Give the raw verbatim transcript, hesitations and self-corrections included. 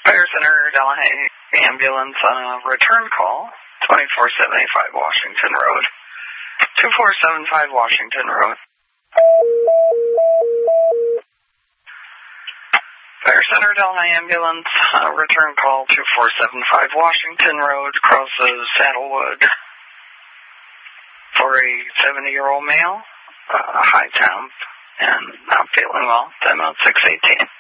Fire Center, Delhi ambulance on a return call, twenty-four seventy-five Washington Road. two four seven five Washington Road. Fire Center, Delhi ambulance, uh, return call, two four seven five Washington Road, crosses Saddlewood, for a seventy-year-old male, uh, high temp, and not feeling well, ten oh six eighteen.